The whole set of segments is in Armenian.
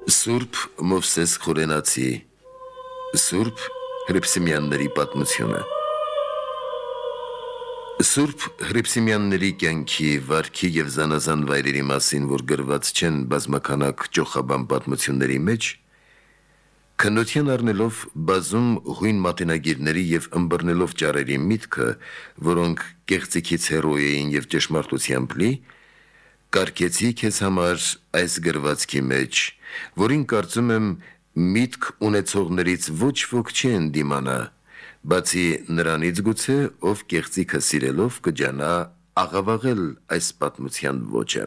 Սուրբ Մովսես Խորենացի Սուրբ Հրիփսիմյանների պատմությունը Սուրբ Հրիփսիմյանների կյանքի, վարքի և զանազան վայրերի մասին, որ գրված չեն բազմաքանակ ճոխաբան պատմությունների մեջ, քննության առնելով բազում հույն մատենագիրների և ըմբռնելով ճարերի միտքը, որոնք կեղծիքից հեռու էին և ճշմարտությամբ լի, կարգեցի քեզ համար այս գրվածքի մեջ, որին կարծում եմ միտք ունեցողներից ոչ ոք չի ընդդիմանա, բացի նրանից գուցե, ով կեղծիքը սիրելով կջանա աղավաղել այս պատմության ոճը։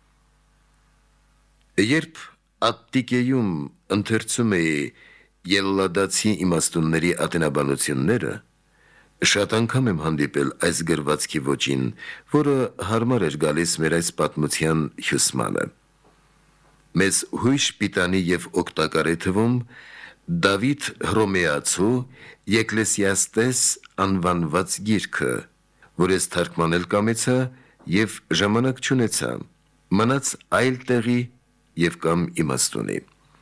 Երբ Ատտիկեում ընթերցում էի ելլադացի իմաստունների ատենաբանությունները, շատ անգամ եմ հանդիպել այս գրվածքի ոճին, որը հարմար էր գալիս մեր այս պատմության հյուսմանը։ Մեզ հույժ պիտանի և օգտակար է թվում Դավիթ Հռոմեացու Եկլեսիաստես անվանված գիրքը, որ ես թարգմանել կամեցա և ժամանակ չունեցա, մնաց այլ տեղի և կամ իմաստունի։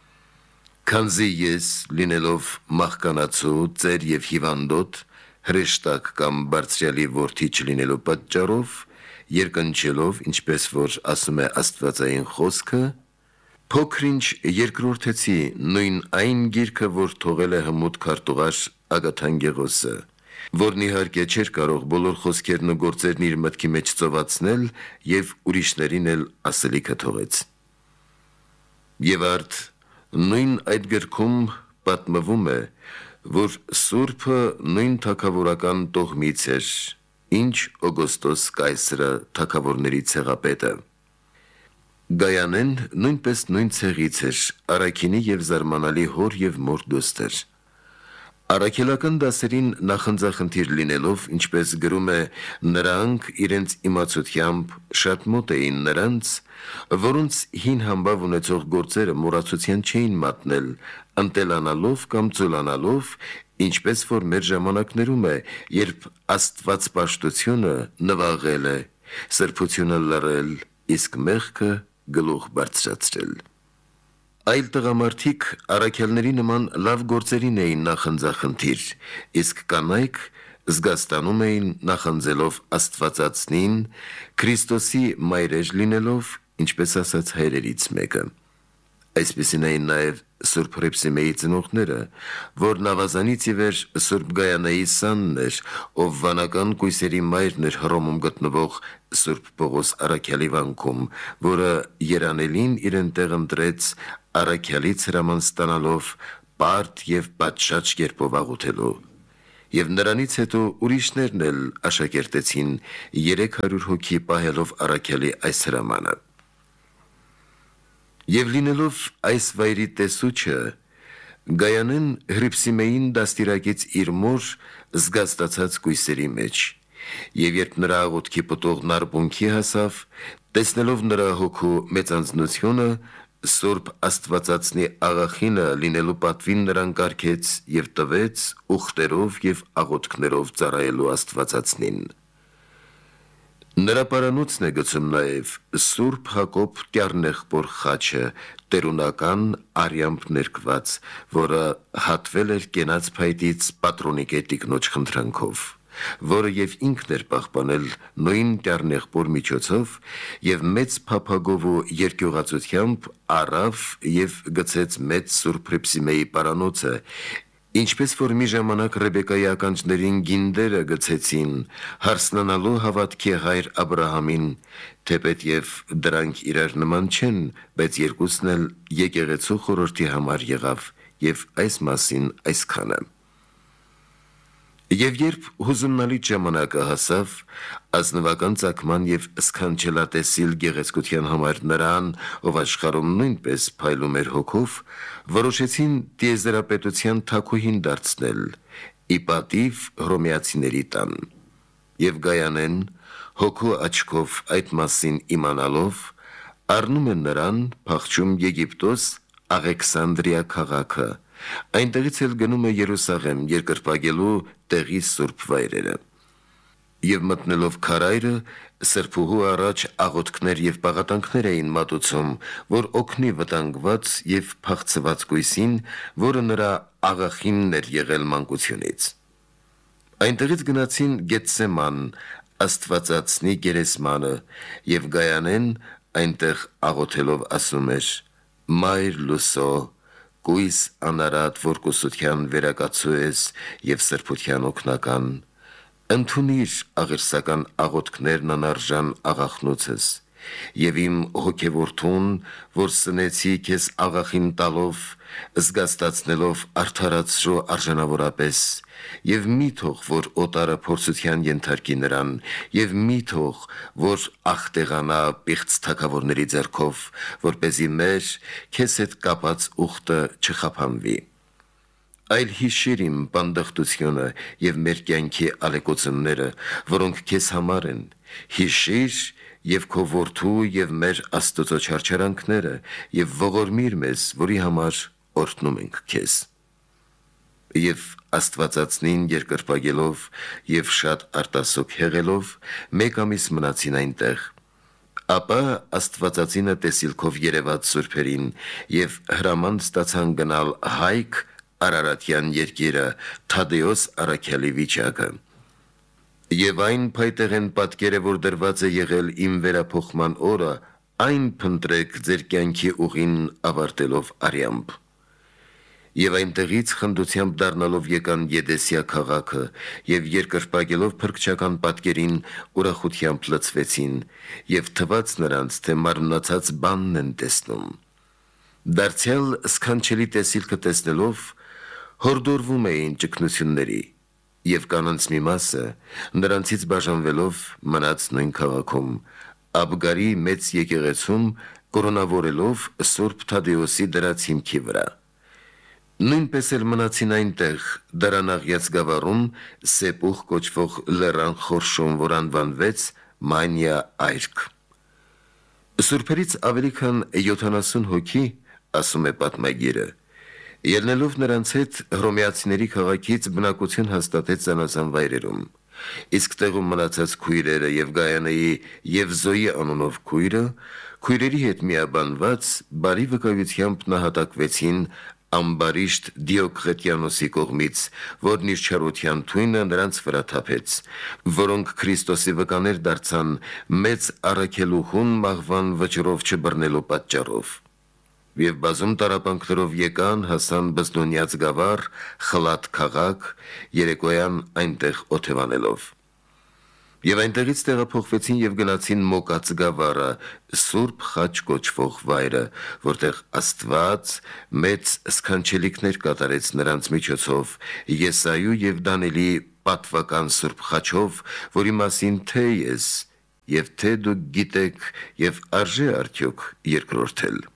Քանզի ես, լինելով մահկանացու, ծեր և հիվանդոտ, հրեշտակ կամ բարձրյալի որդի չլինելու պատճառով, երկնչելով, ինչպես որ ասում է աստվածային խոսքը, փոքր-ինչ երկրորդեցի նույն այն գիրքը, որ թողել է հմուտ քարտուղար Ագաթան Գեղոսը, որն իհարկե չէր կարող բոլոր խոսքերն ու գործերն իր մտքի մեջ ծովացնել և ուրիշներին էլ ասելիքը թողեց։ Եվ արդ նույն այդ գրքում պատմվում է, որ Սուրբը նույն թագավորական տոհմից էր, ինչ Օգոստոս կայսրը թագավորների ցեղապետը։ Գայանեն նույնպես նույն ցեղից էր, առաքինի և զարմանալի հոր և մոր դուստր։ Առաքելական դասերին նախընձախնդիր լինելով, ինչպես գրում է, նրանք իրենց իմացությամբ շատ մոտ էին նրանց, որոնց հին համբավ ունեցող գործերը մոռացության չէին մատնել, ընտելանալով կամ ծուլանալով, ինչպես որ մեր ժամանակներում է, երբ աստվածպաշտությունը նվաղել է, սրբությունը լռել, իսկ մեղքը գլուխ բարձրացրել։ Այլ տղամարդիկ առաքյալների նման լավ գործերին էին նախընձախնդիր, իսկ կանայք զգաստանում էին նախանձելով Աստվածածնին, Քրիստոսի մայրեր լինելով, ինչպես ասաց հայրերից մեկը։ Այսպիսին էին նաև Սուրբ Հռիփսիմեի ծնողները, որն ավազանից ի վեր Սուրբ Գայանայի սանն էր, ով վանական կույսերի մայրն էր Հռոմում գտնվող Սուրբ Պողոս առաքյալի վանքում, որը երանելին իրեն տեղ ընտրեց առաքյալից հրաման ստանալով պարտ և պատշաճ կերպով աղոթելու։ Եվ նրանից հետո ուրիշներն էլ աշակերտեցին 300 հոգի պահելով առաքյալի այս հրամանը։ Եվ լինելով այս վայրի տեսուչը, Գայանեն Հռիփսիմեին դաստիարակեց իր մոր զգաստացած կույսերի մեջ, և երբ նրա աղոթքի պտուղն արբունքի հասավ, տեսնելով նրա հոգու մեծանձնությունը, Սուրբ Աստվածածնի աղախինը լինելու պատվին նրան կարգեց և տվեց ուխտերով և աղոթքներով ծառայելու Աստվածածնին։ Նրա պարանոցն է գցում նաև Սուրբ Հակոբ Տյառնեղբոր խաչը, տերունական արյամբ ներկված, որը հատվել էր կենաց փայտից Պատրոնիկե տիկնոջ խնդրանքով, որը և ինքն էր պահպանել նույն Տյառնեղբոր միջոցով և մեծ փափագով ու երկյուղածությամբ առավ և գցեց մեծ Սուրբ Հռիփսիմեի պարանոցը, ինչպես որ մի ժամանակ Ռեբեկայի ականջներին գինդերը գցեցին, հարցնանալու հավատքի հայր Աբրահամին, թեպետև դրանք իրար նման չեն, բայց երկուսն էլ եկեղեցու խորհրդի համար եղավ, և այս մասին այսքանը։ Եվ երբ հուզումնալից ժամանակը հասավ, ազնվական ծագման և սքանչելատեսիլ գեղեցկության համար նրան, ով աշխարհում նույնպես փայլում էր հոգով, որոշեցին տիեզերապետության թագուհին դարձնել, ի պատիվ հռոմեացիների տան։ Եվ Գայանեն, հոգու աչքով այդ մասին իմանալով, առնում է նրան, փախչում Եգիպտոս Աղեքսանդրիա քաղաքը, այնտեղից էլ գնում է Երուսաղեմ երկրպագելու տեղի սուրբ վայրերը։ Եվ մտնելով քարայրը, Սրբուհու առաջ աղոթքներ եւ պաղատանքներ էին մատուցում, որ օգնի վտանգված եւ փախցված կույսին, որը նրա աղախինն էր եղել մանկությունից։ Այնտեղից գնացին Գեթսեման, Աստվածածնի գերեսմանը, եւ Գայանեն այնտեղ աղոթելով ասում էր. «Մայր լուսո, կույս անարատ, որ կուսության վերակացու ես եւ սրբության օգնական, ընդունիր աղերսական աղոթքներն անարժան աղախնոցս, եւ իմ հոգեվորթուն, որ սնեցի քեզ աղախին տալով, զգաստացնելով արդարացրո արժանավորապես, եւ մի թող, որ օտարը փորձության ենթարկի նրան, եւ մի թող, որ ախտեղանա պիղծ թագավորների ձեռքով, որպեսզի մեր քեզ հետ կապած ուխտը չխափանվի։ Այլ հիշիր իմ բանդախտությունը եւ մեր կյանքի ալեկոծումները, որոնք քեզ համար են, հիշիր եւ քո որդու եւ մեր Աստծո չարչարանքները եւ ողորմիր մեզ, որի համար օրհնում ենք քեզ»։ Եվ Աստվածածնին երկրպագելով եւ շատ արտասոք հեղելով, մեկ ամիս մնացին այնտեղ։ Ապա Աստվածածինը տեսիլքով երևաց սուրբերին եւ հրաման ստացան գնալ Հայք Արարատյան երկիրը, Թադեոս առաքյալի վիճակը։ Եվ այն փայտեղեն պատկերը, որ դրված է եղել իմ վերափոխման օրը, այն փնտրեք ձեր կյանքի ուղին ավարտելով արյամբ։ Եվ այնտեղից խնդությամբ դառնալով եկան Եդեսիա քաղաքը եւ երկրպագելով փրկչական պատկերին ուրախությամբ լցվեցին եւ թվաց նրանց, թե մարմնացած բանն են տեսնում։ Դարձյալ սքանչելի տեսիլքը տեսնելով հորդորվում էին ճգնությունների, եւ կանանց մի մասը նրանցից բաժանվելով մնաց նույն քաղաքում, Աբգարի մեծ եկեղեցում կորոնավորելով Սուրբ Թադեոսի դրած հիմքի վրա։ Նույնպես էլ մնացին այնտեղ Դարանաղյաց գավառում Սեպուխ կոչվող լեռան խորշում, որ անվանվեց Մանիա այրք։ Սուրբերից ավելի քան 70 հոգի, ասում է պատմագիրը, ելնելով նրանց հետ հռոմեացիների քաղաքից բնակություն հաստատեց զանազան վայրերում, իսկ տեղում մնացած քույրերը եւ Գայանեի եւ Զոյի անունով քույրերի հետ միաբանված բարի վկայությամբ նահատակվեցին ամբարիշտ Դիոկղետիանոսի կողմից, որն իր չարության թույնը նրանց վրա թափեց, որոնք Քրիստոսի վկաներ դարձան մեծ առաքելուհուն մահվան վճռով չբռնելու պատճառով։ Եվ բազում տառապանքներով եկան, հասան Բզդոնյաց գավառ, Խլատ քաղաք, երեկոյան այնտեղ օթևանելով։ Եվ այնտեղից տեղափոխվեցին եւ գնացին Մոկած գավառը, Սուրբ Խաչ կոչվող վայրը, որտեղ Աստված մեծ սքանչելիքներ կատարեց նրանց միջոցով Եսայու եւ Դանիելի պատվական Սուրբ Խաչով, որի մասին թե ես եւ թե դուք գիտեք եւ արժե արդյոք երկրորդել։